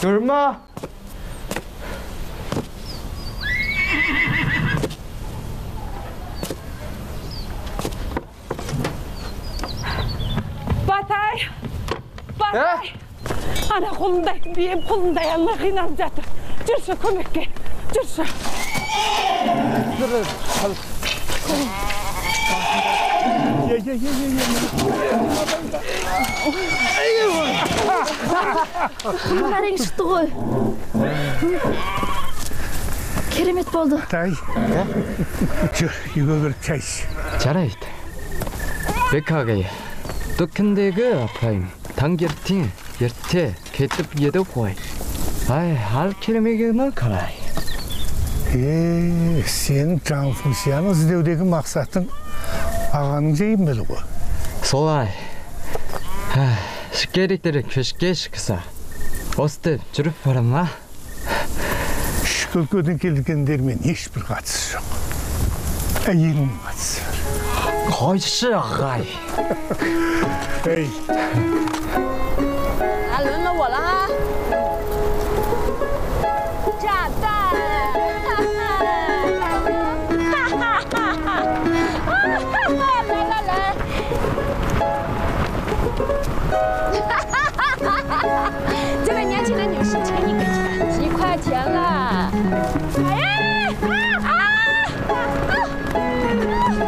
有人吗？ 巴泰，巴泰，أنا خلدك بيم خلدك يلا خلينا نرجع جلسة كلك جلسة. Бәрің шықты ғой. Керемет болды. Тай. Жүр, үйге кіріп шай іш. 잘하이다. 백하게 떡한데그 아파임 당겨팅 ерте кетіп еді ғой. Ай, ал керемегені қалай. Сенің жан функцияны іздеудегі мақсатың ағаның жайын білу ғой. Солай. Шікеріктері көшке шықса. Осты жүріп барам ма? Шкөлкөден келгендермен ешбір қатысы жоқ. Әйелінің қатысы бар. қойшы ағай. Ей. 轮到我了哈。炸弹！来来来！